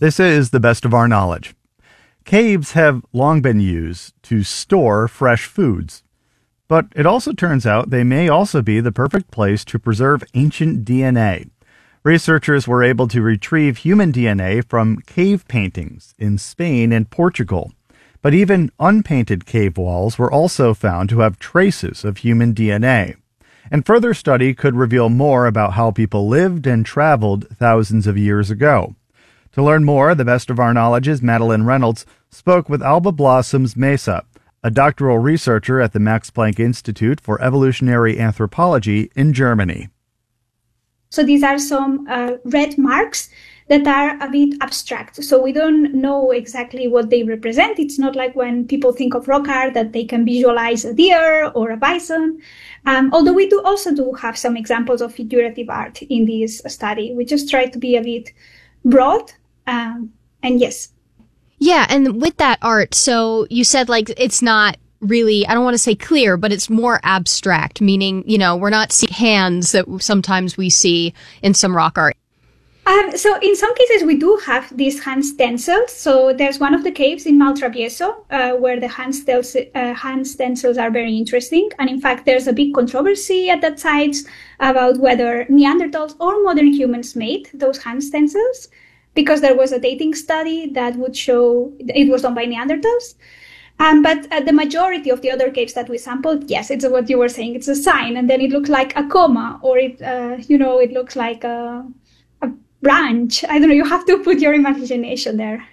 This is the best of our knowledge. Caves have long been used to store fresh foods, but it also turns out they may also be the perfect place to preserve ancient DNA. Researchers were able to retrieve human DNA from cave paintings in Spain and Portugal, but even unpainted cave walls were also found to have traces of human DNA. And further study could reveal more about how people lived and traveled thousands of years ago. To learn more, the best of our knowledge's Madeline Reynolds spoke with Alba Blossoms Mesa, a doctoral researcher at the Max Planck Institute for Evolutionary Anthropology in Germany. So these are some red marks that are a bit abstract. So we don't know exactly what they represent. It's not like when people think of rock art that they can visualize a deer or a bison. Although we do have some examples of figurative art in this study. We just try to be a bit broad. And yes. Yeah, and with that art, so you said like it's not really, I don't want to say clear, but it's more abstract, meaning, we're not seeing hands that sometimes we see in some rock art. So in some cases, we do have these hand stencils. So there's one of the caves in Maltravieso where the hand stencils are very interesting. And in fact, there's a big controversy at that site about whether Neanderthals or modern humans made those hand stencils, because there was a dating study that would show it was done by Neanderthals. But the majority of the other caves that we sampled, yes, it's what you were saying. It's a sign, and then it looks like a comma, or it looks like a branch. I don't know. You have to put your imagination there.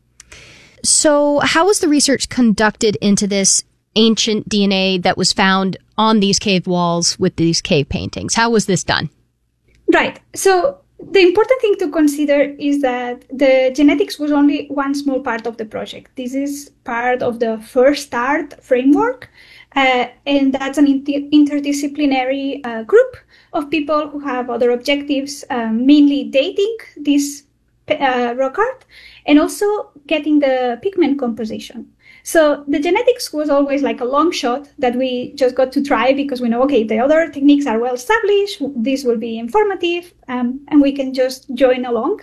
So how was the research conducted into this ancient DNA that was found on these cave walls with these cave paintings? How was this done? Right. So the important thing to consider is that the genetics was only one small part of the project. This is part of the First Start framework, and that's an interdisciplinary group of people who have other objectives, mainly dating this rock art and also getting the pigment composition. So the genetics was always like a long shot that we just got to try because we know, okay, the other techniques are well established, this will be informative, and we can just join along.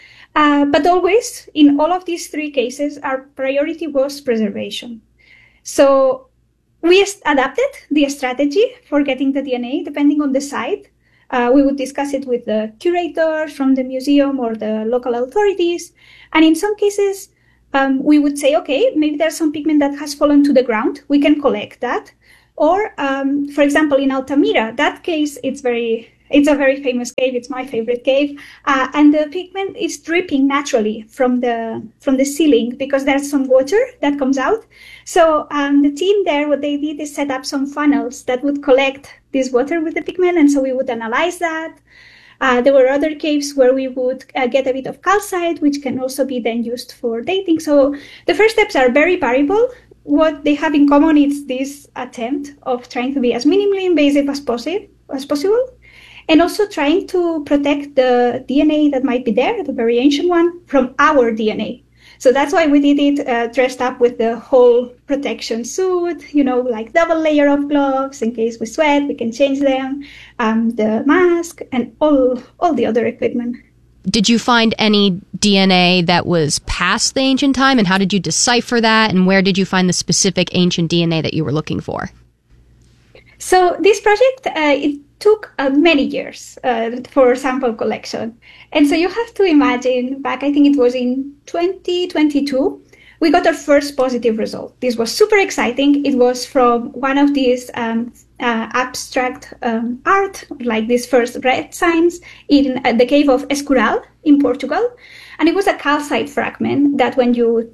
But always, in all of these three cases, our priority was preservation. So we adapted the strategy for getting the DNA depending on the site. We would discuss it with the curators from the museum or the local authorities. And in some cases, we would say, okay, maybe there's some pigment that has fallen to the ground. We can collect that. Or, for example, in Altamira, that case, it's a very famous cave. It's my favorite cave. And the pigment is dripping naturally from the ceiling because there's some water that comes out. So the team there, what they did is set up some funnels that would collect this water with the pigment. And so we would analyze that. There were other caves where we would get a bit of calcite, which can also be then used for dating. So the first steps are very variable. What they have in common is this attempt of trying to be as minimally invasive as possible, and also trying to protect the DNA that might be there, the very ancient one, from our DNA. So that's why we did it dressed up with the whole protection suit, like double layer of gloves in case we sweat, we can change them, the mask, and all the other equipment. Did you find any DNA that was past the ancient time, and how did you decipher that, and where did you find the specific ancient DNA that you were looking for? So this project, it took many years for sample collection. And so you have to imagine back, I think it was in 2022, we got our first positive result. This was super exciting. It was from one of these abstract art, like these first red signs in the cave of Escurial in Portugal. And it was a calcite fragment that when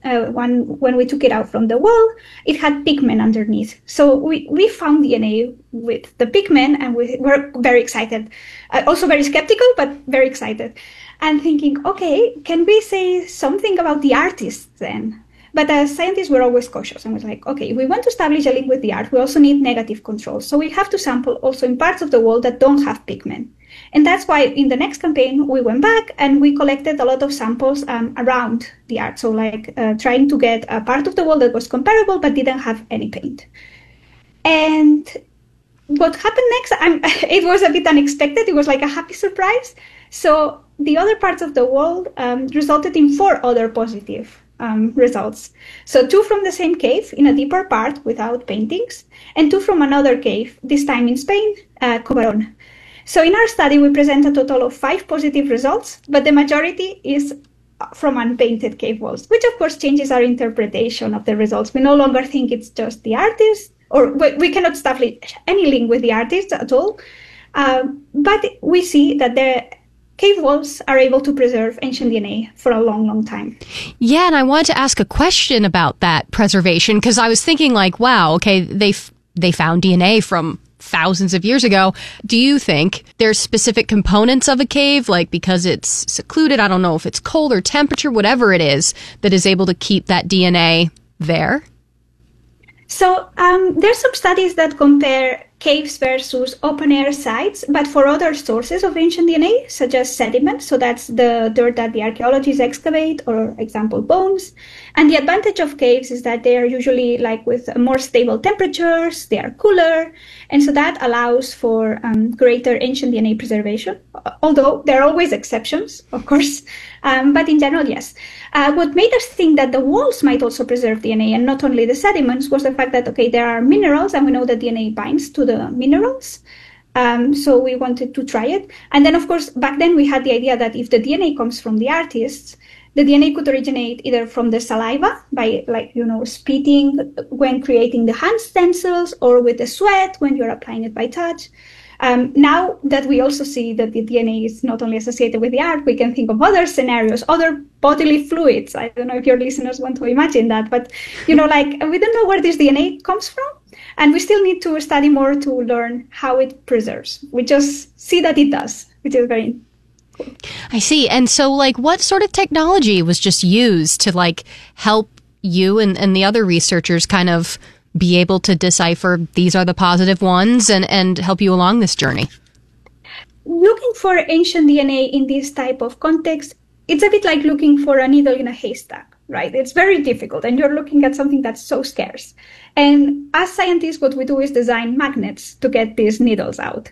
we took it out from the wall, it had pigment underneath. So we found DNA with the pigment, and we were very excited. Also very skeptical, but very excited. And thinking, okay, can we say something about the artists then? But as scientists, we're always cautious. And we're like, okay, we want to establish a link with the art. We also need negative control. So we have to sample also in parts of the wall that don't have pigment. And that's why in the next campaign, we went back and we collected a lot of samples around the art. So trying to get a part of the wall that was comparable but didn't have any paint. And what happened next, it was a bit unexpected. It was like a happy surprise. So the other parts of the world resulted in 4 other positive results. So 2 from the same cave in a deeper part without paintings, and 2 from another cave, this time in Spain, Cobarón. So in our study, we present a total of 5 positive results, but the majority is from unpainted cave walls, which of course changes our interpretation of the results. We no longer think it's just the artist, or we cannot establish any link with the artist at all. But we see that the cave walls are able to preserve ancient DNA for a long, long time. Yeah, and I wanted to ask a question about that preservation, because I was thinking like, wow, okay, they found DNA from thousands of years ago. Do you think there's specific components of a cave, like because it's secluded, I don't know if it's cold or temperature, whatever it is, that is able to keep that DNA there? So there's some studies that compare caves versus open-air sites, but for other sources of ancient DNA, such as sediment. So that's the dirt that the archaeologists excavate, or example, bones. And the advantage of caves is that they are usually like with more stable temperatures, they are cooler. And so that allows for greater ancient DNA preservation, although there are always exceptions, of course. But in general, yes. What made us think that the walls might also preserve DNA and not only the sediments was the fact that, okay, there are minerals and we know that DNA binds to the minerals. So we wanted to try it. And then, of course, back then we had the idea that if the DNA comes from the artists, the DNA could originate either from the saliva by spitting when creating the hand stencils, or with the sweat when you're applying it by touch. Now that we also see that the DNA is not only associated with the art, we can think of other scenarios, other bodily fluids. I don't know if your listeners want to imagine that, but we don't know where this DNA comes from, and we still need to study more to learn how it preserves. We just see that it does, which is very cool. I see. And so, what sort of technology was just used to help you and the other researchers kind of be able to decipher these are the positive ones and help you along this journey? Looking for ancient DNA in this type of context, it's a bit like looking for a needle in a haystack, right? It's very difficult, and you're looking at something that's so scarce. And as scientists, what we do is design magnets to get these needles out.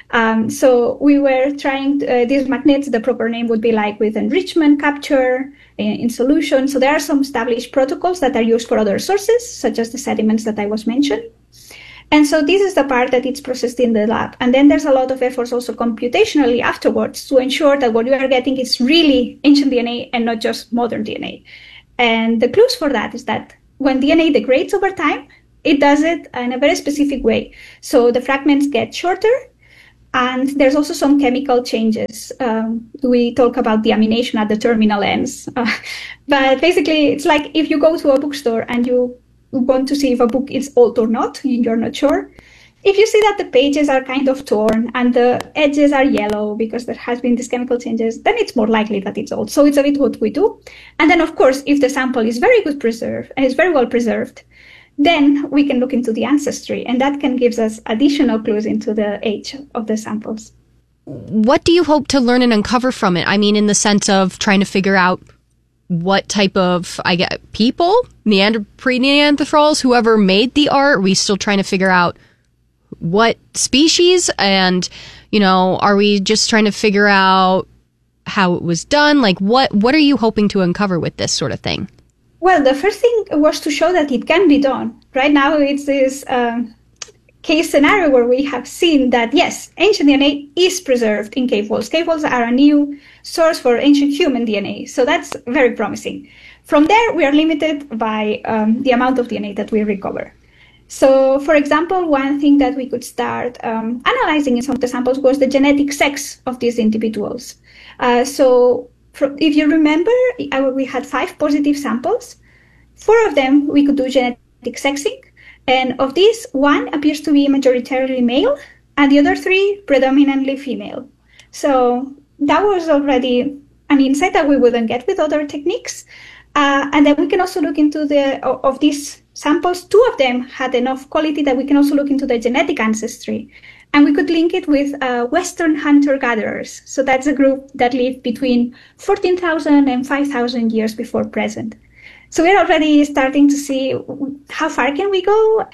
So we were trying these magnets, the proper name would be with enrichment capture in solution. So there are some established protocols that are used for other sources, such as the sediments that I was mentioning. And so this is the part that it's processed in the lab. And then there's a lot of efforts also computationally afterwards to ensure that what you are getting is really ancient DNA and not just modern DNA. And the clues for that is that when DNA degrades over time, it does it in a very specific way. So the fragments get shorter, and there's also some chemical changes. We talk about deamination at the terminal ends. But basically, it's like if you go to a bookstore and you want to see if a book is old or not, you're not sure. If you see that the pages are kind of torn and the edges are yellow because there has been these chemical changes, then it's more likely that it's old. So it's a bit what we do. And then, of course, if the sample is very good preserved and is very well preserved, then we can look into the ancestry, and that can give us additional clues into the age of the samples. What do you hope to learn and uncover from it? I mean, in the sense of trying to figure out what type of, people, pre-Neanderthals, whoever made the art. Are we still trying to figure out what species? And, are we just trying to figure out how it was done? What are you hoping to uncover with this sort of thing? Well, the first thing was to show that it can be done. Right now, it's this case scenario where we have seen that, yes, ancient DNA is preserved in cave walls. Cave walls are a new source for ancient human DNA. So that's very promising. From there, we are limited by the amount of DNA that we recover. So, for example, one thing that we could start analyzing in some of the samples was the genetic sex of these individuals. If you remember, we had 5 positive samples. 4 of them we could do genetic sexing. And of these, 1 appears to be majoritarily male, and the other 3 predominantly female. So that was already an insight that we wouldn't get with other techniques. And then we can also look into of these samples, 2 of them had enough quality that we can also look into the genetic ancestry. And we could link it with Western hunter-gatherers. So that's a group that lived between 14,000 and 5,000 years before present. So we're already starting to see how far can we go.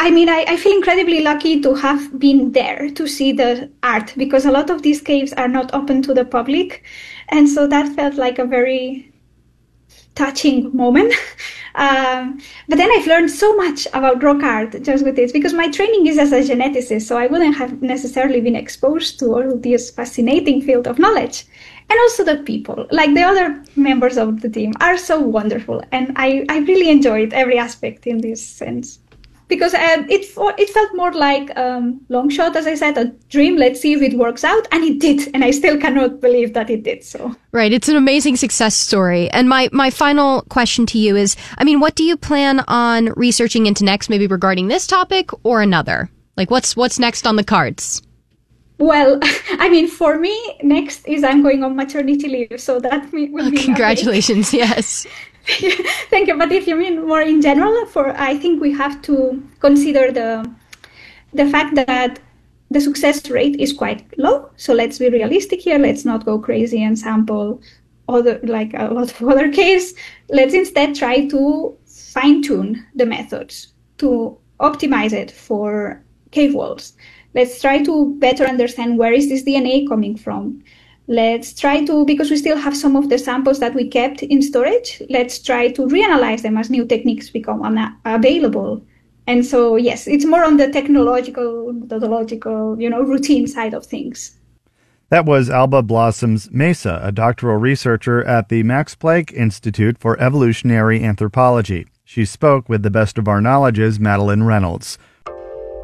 I feel incredibly lucky to have been there to see the art, because a lot of these caves are not open to the public. And so that felt like a very touching moment. But then I've learned so much about rock art just with this, because my training is as a geneticist, so I wouldn't have necessarily been exposed to all of this fascinating field of knowledge. And also the people, like the other members of the team, are so wonderful. And I really enjoyed every aspect in this sense. Because it felt more like long shot, as I said, a dream. Let's see if it works out. And it did. And I still cannot believe that it did so. Right. It's an amazing success story. And my final question to you is, I mean, what do you plan on researching into next, maybe regarding this topic or another? Like, what's next on the cards? Well, I mean, for me, next is I'm going on maternity leave. So that will be congratulations. Yes. Thank you. But if you mean more in general, I think we have to consider the fact that the success rate is quite low. So let's be realistic here. Let's not go crazy and sample a lot of other cases. Let's instead try to fine-tune the methods to optimize it for cave walls. Let's try to better understand where is this DNA coming from. Let's try to, because we still have some of the samples that we kept in storage, let's try to reanalyze them as new techniques become available. And so, yes, it's more on the technological, methodological, routine side of things. That was Alba Blossoms Mesa, a doctoral researcher at the Max Planck Institute for Evolutionary Anthropology. She spoke with the Best of Our Knowledge's Madeline Reynolds.